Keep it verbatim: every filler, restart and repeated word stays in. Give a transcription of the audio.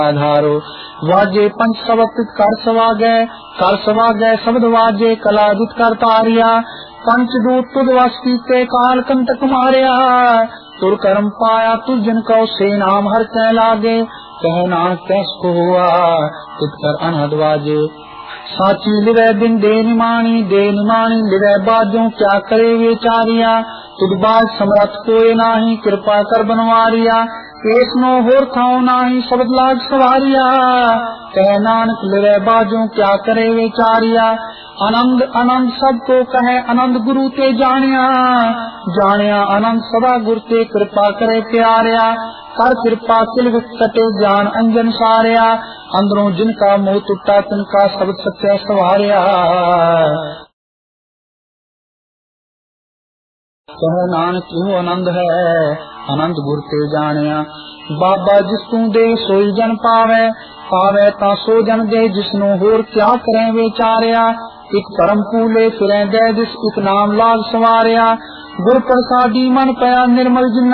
आधारो वाजे पंच सवत कर सवागै कर सवागै शब्द वाजे कलादित कर तारिया पंच दूत तुद वस कीते काल कंटक मारिया तुर कर्म पाया तुझ जन कौ से नाम हर कै लागे कह नानक कैस को हुआ तुझ कर अनहद वाजे साची लिवे दिन दे निमाणी दे निमाणी लिवे बाजों क्या करे विचारिया तुझ बाज समरथ कोई नाही कृपा कर बनवारिया केस नो होर थाओ नाही शब्द लाग सवारिया कह नानक लिवे बाजों क्या करे विचारिया आनंद आनंद सबको कहे आनंद गुरु ते जानिया जानिया आनंद सदा गुरु ते कृपा करे प्यारिया कर कृपा किल कटे ज्ञान अंजन सारिया अंदरों जिनका मोह टूटा तिनका शब्द सत्य सवारिया कह नानक क्यों आनंद है आनंद गुरु ते जानिया बाबा जिस तू दे सोई जन पावे पावे ता सो जन दे जिसनु होर क्या करें विचारिया एक परम पूले फिरें दे जिस एक नाम लाग सवारिया गुर प्रसादी मन पया निर्मल जिन